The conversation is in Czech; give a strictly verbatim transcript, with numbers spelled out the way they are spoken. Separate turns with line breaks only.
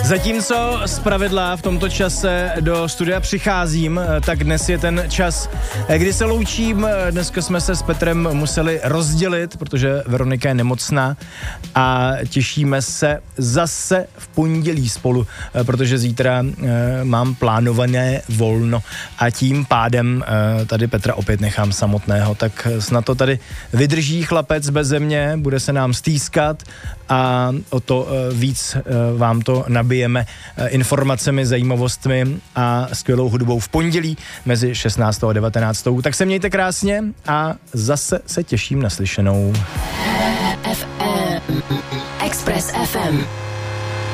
Zatímco zpravidla v tomto čase do studia přicházím, tak dnes je ten čas, kdy se loučím. Dneska jsme se s Petrem museli rozdělit, protože Veronika je nemocná a těšíme se zase v pondělí spolu, protože zítra mám plánované volno a tím pádem tady Petra opět nechám samotného, tak snad to tady vydrží chlapec beze mě, bude se nám stýskat a o to víc vám to nabijeme informacemi, zajímavostmi a skvělou hudbou v pondělí mezi šestnáctou a devatenáctou. Tak se mějte krásně a zase se těším na slyšenou.
F M. Express F M.